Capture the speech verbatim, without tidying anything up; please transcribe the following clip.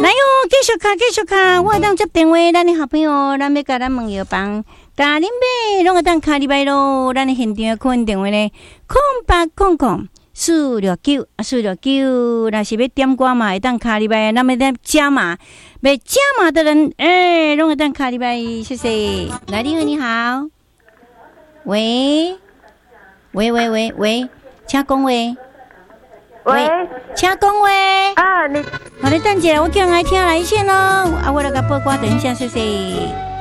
来哟，继续卡，继续卡，我当接电话，咱的好朋友，咱要甲咱问药房，甲恁买，拢会当卡礼拜咯。咱的现场可能电话呢，空八空空四六九啊，四六九，若是要点歌嘛，会当卡礼拜，咱要当加码，要加码的人，哎，拢会当卡礼拜，谢谢。来，你好，你好，喂，喂喂喂喂，请讲话。 喂， 请讲话。 啊，你， 好，你等一下，我叫人来听来先咯。啊，我来甲报歌，等一下，谢谢。